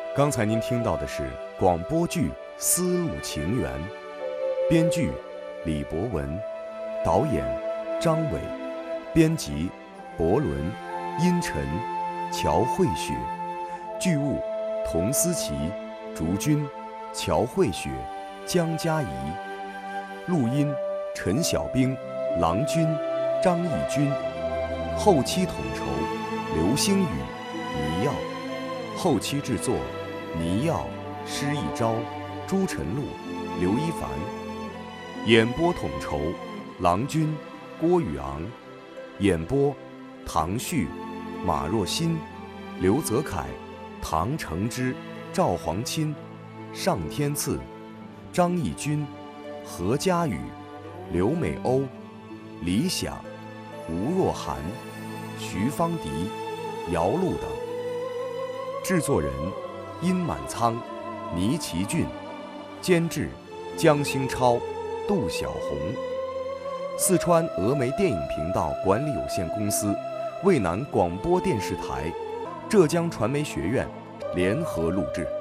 刚才您听到的是广播剧《丝路情缘》，编剧李博文，导演张伟，编辑博伦、殷晨、乔慧雪，剧务童思琪、竹君、乔慧雪、江佳怡，录音陈小兵、郎君、张义军，后期统筹刘星宇、倪耀，后期制作倪耀、施一昭、朱晨露、刘一凡，演播统筹郎君、郭宇昂，演播唐旭、马若欣、刘泽楷、唐承之、赵黄钦、尚天赐、张义军、何佳宇、刘美欧、李想、吴若涵、徐芳迪、姚璐等。制作人殷满仓、倪其俊，监制江兴超、杜小红。四川峨眉电影频道管理有限公司、渭南广播电视台、浙江传媒学院联合录制。